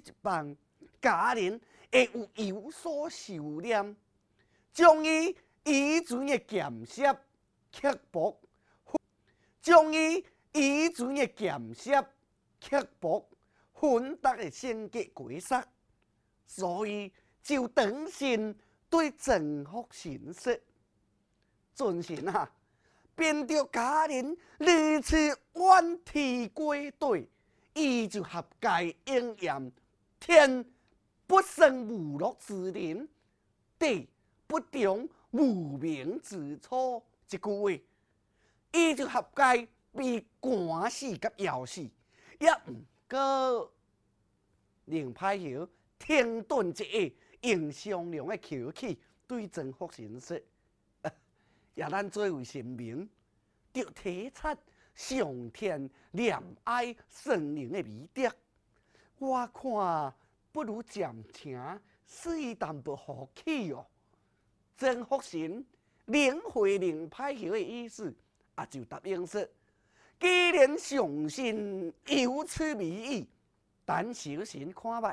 帮，家人会有所收敛，将伊存的咸涩刻薄，将伊存的咸涩刻薄，混搭的性格鬼杀，所以就等心对曾福神说：“尊神啊，变着家人如此怨天过地，伊就合该应验天不生无禄之人，地不长无名之初一句话，伊就合该被赶死甲咬死，也毋过另派晓停顿一下，用商量的口气对曾福神说：“也咱作为神明，着体察上天怜爱生灵的美德。我看不如暂停水淡薄好气哦。”曾福神领会另派晓的意思，也就答应说：“既然上神有此美意，但小神看觅